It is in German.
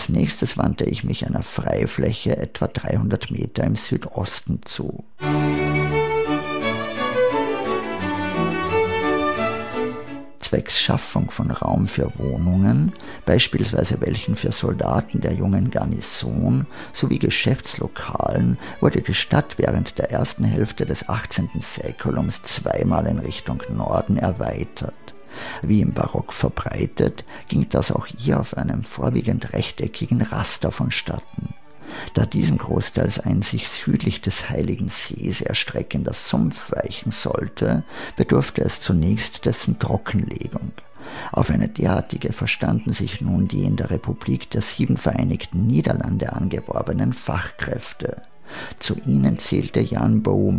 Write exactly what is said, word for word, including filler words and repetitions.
Als nächstes wandte ich mich einer Freifläche etwa dreihundert Meter im Südosten zu. Zwecks Schaffung von Raum für Wohnungen, beispielsweise welchen für Soldaten der jungen Garnison, sowie Geschäftslokalen, wurde die Stadt während der ersten Hälfte des achtzehnten Säkulums zweimal in Richtung Norden erweitert. Wie im Barock verbreitet, ging das auch hier auf einem vorwiegend rechteckigen Raster vonstatten. Da diesem großteils ein sich südlich des Heiligen Sees erstreckender Sumpf weichen sollte, bedurfte es zunächst dessen Trockenlegung. Auf eine derartige verstanden sich nun die in der Republik der sieben Vereinigten Niederlande angeworbenen Fachkräfte. Zu ihnen zählte Jan Boom,